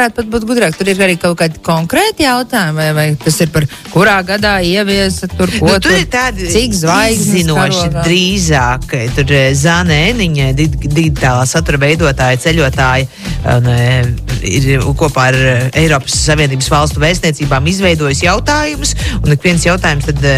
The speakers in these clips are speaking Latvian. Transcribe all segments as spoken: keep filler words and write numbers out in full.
varētu pat būt gudrāk. Tur ir arī kaut kādi konkrēti jautājumi, vai, vai tas ir par kurā gadā ieviesa tur, ko nu, tur. Tur ir tādi cik zvaigznes zinoši karogā. drīzāk. Tur Zāne Eniņa, digitālā satura veidotāja, ceļotāja, un, ir kopā ar Eiropas Savienības valstu vēstniecībām izveidojusi jautājumus, un ik viens jautājums tad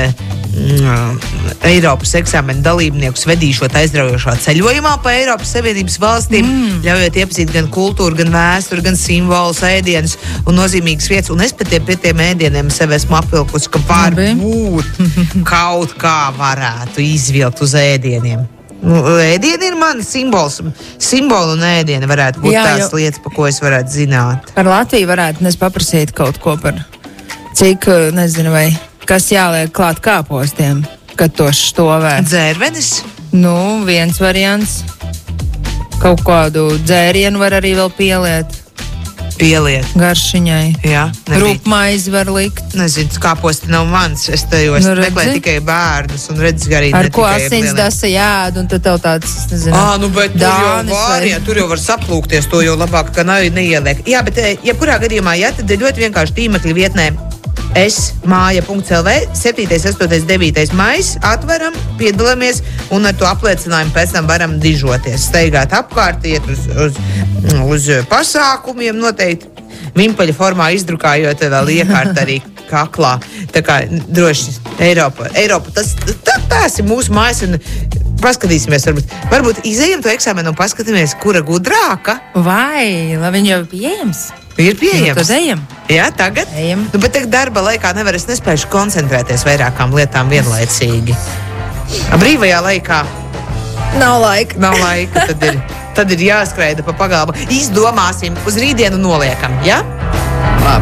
mm, Eiropas eksāmena dalībniekus vedīšot aizraujošā ceļojumā pa Eiropas Savienības valstīm, mm. ļaujot iepazīt gan kultūru, gan vēsturi, gan simbolus, ēdienus un nozīmīgas vietas. Un es pat pie tiem ēdieniem sev esmu apvilkusi, ka varbūt kaut kā varētu izvilkt uz ēdieniem. Ēdieni ir mani simbols. Simbolu un ēdieni varētu būt jā, tās jau. Lietas, pa ko es varētu zināt. Par Latviju varētu nes paprasīt kaut ko par cik, nezinu, vai kas jāliek klāt kāpostiem, kad to štovē. Dzērvenis? Nu, viens variants. Kaut kādu dzērienu var arī vēl pieliet. Pieliet. Garšiņai. Jā. Rūpmaizi var likt. Nezinu, kāposti nav mans. Es tajos nu, meklēju tikai bērnus un redzu arī ar ko asins dasa jād un tad tev tāds, nezinu, Ā, nu, bet tur dānis jau var, vai... ja, tur jau var saplūkties, to jau labāk, ka nav neieliek. Jā, bet jebkurā gadījumā, jā, tad ļoti vienkārši tīmekļa vietnē es māja punkts el vē, septītais, astotais, devītais maijs, atveram, piedalāmies un ar to apliecinājumu pēc tam varam dižoties, steigāt apkārt, iet uz, uz, uz pasākumiem noteikti, vimpaļa formā izdrukājot vēl iekārt arī kaklā. Tā kā droši Eiropa, Eiropa tas, tā, tās ir mūsu mājas un paskatīsimies, varbūt, varbūt izejam to eksāmenu un paskatīsimies, kura gudrāka. Vai, lai viņi jau pieejams. Ir pieejams. Nu, tad ejam. Jā, tagad? Ejam. Nu, bet tagad darba laikā nevar, es nespēju koncentrēties vairākām lietām vienlaicīgi. Brīvajā laikā nav laika. Nav laika, tad ir, tad ir jāskraida pa pagalbu. Izdomāsim, uz rītdienu noliekam, jā? Ja?